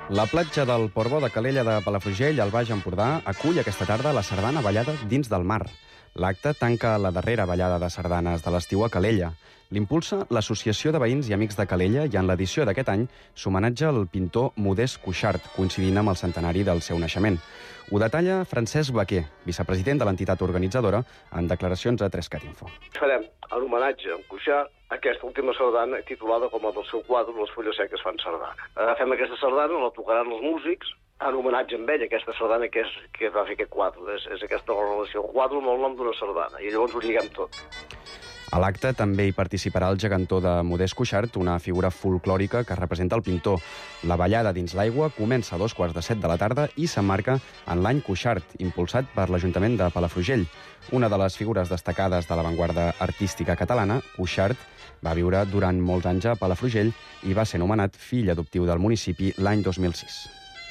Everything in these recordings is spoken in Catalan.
La platja del Port Bo de Calella de Palafrugell, al Baix Empordà, acull aquesta tarda la sardana ballada dins del mar. L'acte tanca la darrera ballada de sardanes de l'estiu a Calella. L'impulsa l'Associació de Veïns i Amics de Calella i en l'edició d'aquest any s'homenatja el pintor Modest Cuixart, coincidint amb el centenari del seu naixement. Ho detalla Francesc Baquer, vicepresident de l'entitat organitzadora, en declaracions a 3cat Info. Farem en homenatge a Cuixart aquesta última sardana titulada com a del seu quadre Les fulles seques fan sardana. Agafem aquesta sardana, la tocaran els músics, en homenatge amb ell, aquesta sardana que va fer aquest quadre. És aquesta relació, el quadre amb el nom d'una sardana, i llavors ho lliguem tot. A l'acte també hi participarà el gegantó de Modest Cuixart, una figura folclòrica que representa el pintor. La ballada dins l'aigua comença a 2:15 de la tarda i s'emmarca en l'any Cuixart, impulsat per l'Ajuntament de Palafrugell. Una de les figures destacades de l'avantguarda artística catalana, Cuixart va viure durant molts anys a Palafrugell i va ser nomenat fill adoptiu del municipi l'any 2006.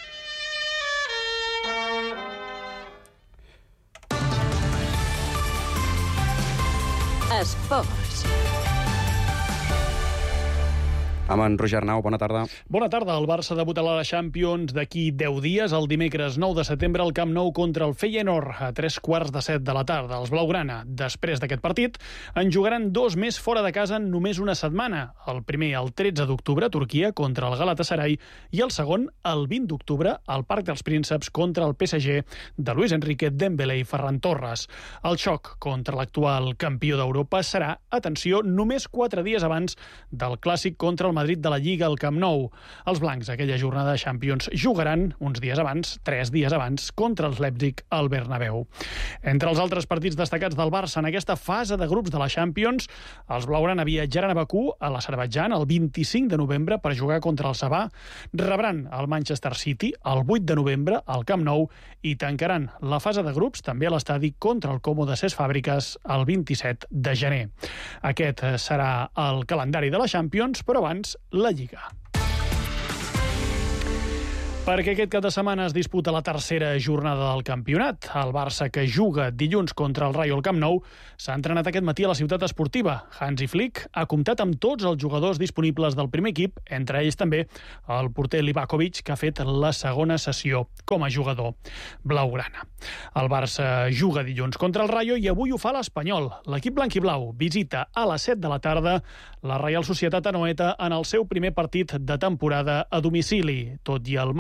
Esports. Amb en Roger Arnau, bona tarda. Bona tarda. El Barça debutarà a la Champions d'aquí 10 dies, el dimecres 9 de setembre, al Camp Nou contra el Feyenoord, a 7:15 de la tarda. Els blaugrana, després d'aquest partit, en jugaran 2 més fora de casa en només una setmana. El primer, el 13 d'octubre, a Turquia, contra el Galatasaray, i el segon, el 20 d'octubre, al Parc dels Prínceps, contra el PSG de Luis Enrique, Dembélé i Ferran Torres. El xoc contra l'actual campió d'Europa serà, atenció, només 4 dies abans del clàssic contra el Madrid de la Lliga al Camp Nou. Els blancs, aquella jornada de Champions, jugaran uns dies abans, 3 dies abans, contra els Leipzig al Bernabéu. Entre els altres partits destacats del Barça en aquesta fase de grups de la Champions, els blaugrana viatjaran a Bakú, a l'Azerbaidjan, el 25 de novembre per jugar contra el Sabah, rebran el Manchester City el 8 de novembre al Camp Nou i tancaran la fase de grups també a l'estadi contra el Como de Ses Fàbriques el 27 de gener. Aquest serà el calendari de la Champions, però abans la Lliga. Perquè aquest cap de setmana es disputa la tercera jornada del campionat. El Barça, que juga dilluns contra el Rayo al Camp Nou, s'ha entrenat aquest matí a la ciutat esportiva. Hansi Flick ha comptat amb tots els jugadors disponibles del primer equip, entre ells també el porter Livakovic, que ha fet la segona sessió com a jugador blaugrana. El Barça juga dilluns contra el Rayo i avui ho fa l'Espanyol. L'equip blanquiblau visita a les 7 de la tarda la Reial Societat Anoeta en el seu primer partit de temporada a domicili. Tot i el